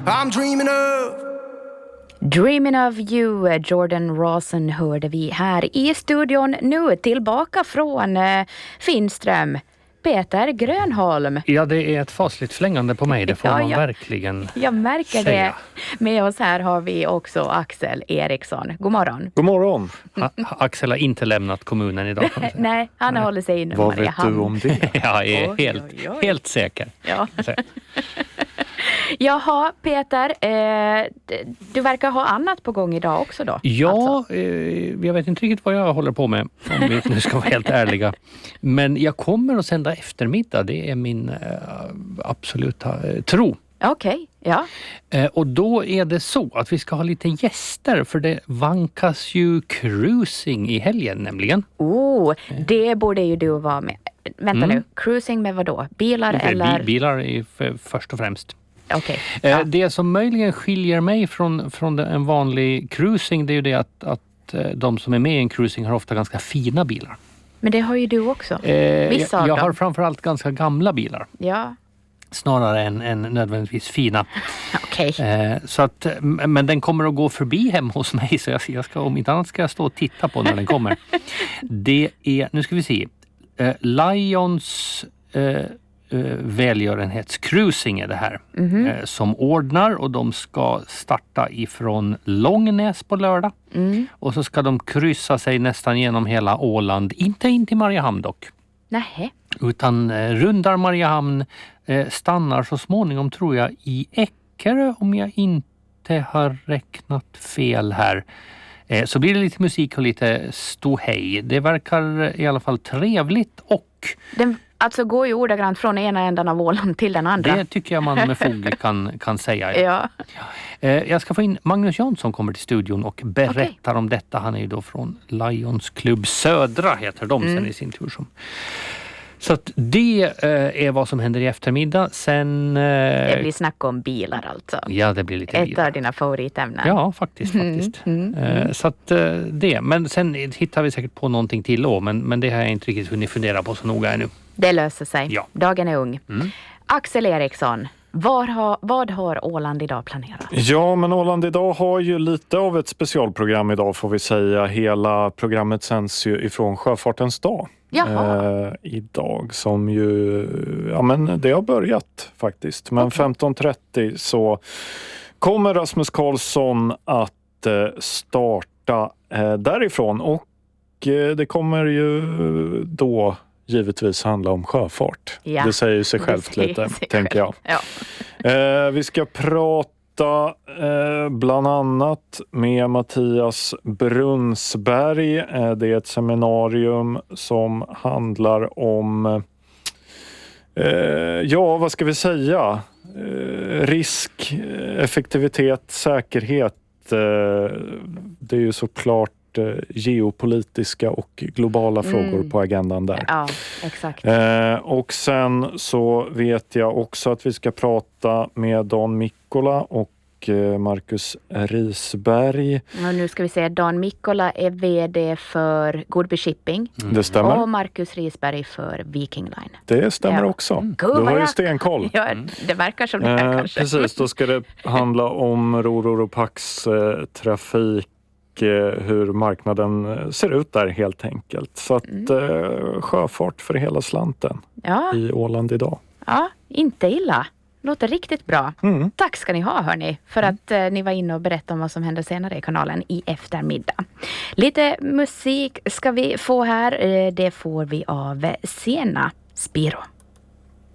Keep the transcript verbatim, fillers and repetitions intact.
I'm dreaming of. Dreaming of you, Jordan Rawson hörde vi här i studion nu, tillbaka från eh, Finström. Peter Grönholm. Ja, det är ett fasligt flängande på mig, det får ja, man jag, verkligen Jag märker säga. det. Med oss här har vi också Axel Eriksson. God morgon. God morgon. Ha, Axel har inte lämnat kommunen idag. Nej, han Nej. håller sig inne. Vad vet du om det? Jag är oj, helt, oj, oj. helt säker. Ja. Jaha, Peter, eh, du verkar ha annat på gång idag också då? Ja, alltså. eh, jag vet inte riktigt vad jag håller på med, om vi nu ska vara helt ärliga. Men jag kommer att sända eftermiddag, det är min eh, absoluta eh, tro. Okej, okay, ja. Eh, och då är det så att vi ska ha lite gäster, för det vankas ju cruising i helgen nämligen. Oh, det borde ju du vara med. Vänta mm. nu, cruising med vad då? Bilar det eller? Bilar är för, först och främst. Okay. Ja. Det som möjligen skiljer mig från, från en vanlig cruising, det är ju det att, att de som är med i en cruising har ofta ganska fina bilar. Men det har ju du också. Eh, Vissa jag, jag av har dem. framförallt ganska gamla bilar. Ja. Snarare än, än nödvändigtvis fina. Okej. Okay. Eh, så att, men den kommer att gå förbi hem hos mig, så jag, jag ska, om inte annat ska jag stå och titta på när den kommer. Det är, nu ska vi se, eh, Lions... Eh, välgörenhetscruising är det här mm-hmm. eh, som ordnar, och de ska starta ifrån Långnäs på lördag mm. och så ska de kryssa sig nästan genom hela Åland, inte in till Mariehamn dock. Nähä. Utan eh, rundar Mariehamn, eh, stannar så småningom tror jag i Eckerö, om jag inte har räknat fel här. Eh, så blir det lite musik och lite ståhej. Det verkar i alla fall trevligt, och den alltså går ju ordagrant från ena ändan av Åland till den andra. Det tycker jag man med fog kan, kan säga. Ja. Eh, jag ska få in Magnus Jansson, kommer till studion och berättar okay. om detta. Han är ju då från Lions Club Södra, heter de mm. sen i sin tur. Som. Så att det eh, är vad som händer i eftermiddag. Sen, eh, det blir snack om bilar alltså. Ja, det blir lite Ett bilar. av dina favoritämnen. Ja, faktiskt. faktiskt. Mm, mm, eh, så att eh, det. Men sen hittar vi säkert på någonting till då. Men, men det har jag inte riktigt hunnit fundera på så noga ännu. Det löser sig. Ja. Dagen är ung. Mm. Axel Eriksson, vad har, vad har Åland idag planerat? Ja, men Åland idag har ju lite av ett specialprogram idag, får vi säga. Hela programmet sänds ju ifrån Sjöfartens dag. Eh, idag, som ju, ja men det har börjat faktiskt. Men okay. femton trettio så kommer Rasmus Karlsson att eh, starta eh, därifrån, och eh, det kommer ju då givetvis handla om sjöfart. Ja. Det säger sig självt lite, tänker jag. Ja. Eh, vi ska prata eh, bland annat med Mattias Brunnsberg. Eh, det är ett seminarium som handlar om eh, ja, vad ska vi säga? Eh, risk, effektivitet, säkerhet. Eh, det är ju såklart geopolitiska och globala frågor mm. på agendan där. Ja, exakt. Eh, och sen så vet jag också att vi ska prata med Dan Mikkola och eh, Marcus Risberg. Ja, nu ska vi se, Dan Mikkola är vd för Goodby Shipping. Mm. Det stämmer. Och Marcus Risberg för Viking Line. Det stämmer ja. också. Mm. Du har ju stenkoll. Ja, det verkar som det här eh, kanske. Precis, då ska det handla om Roro och Pax eh, trafik, hur marknaden ser ut där helt enkelt. Så att mm. eh, sjöfart för hela slanten ja. i Åland idag. Ja, inte illa. Låter riktigt bra. Mm. Tack ska ni ha, hörni, för mm. att eh, ni var inne och berättade om vad som händer senare i kanalen i eftermiddag. Lite musik ska vi få här. Eh, det får vi av Sena Spiro.